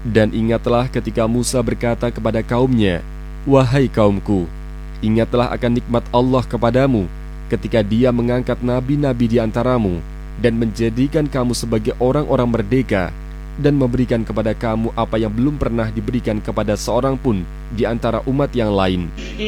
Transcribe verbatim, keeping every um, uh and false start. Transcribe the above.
Dan ingatlah ketika Musa berkata kepada kaumnya, "Wahai kaumku, ingatlah akan nikmat Allah kepadamu ketika Dia mengangkat nabi-nabi di antaramu dan menjadikan kamu sebagai orang-orang merdeka dan memberikan kepada kamu apa yang belum pernah diberikan kepada seorang pun di antara umat yang lain.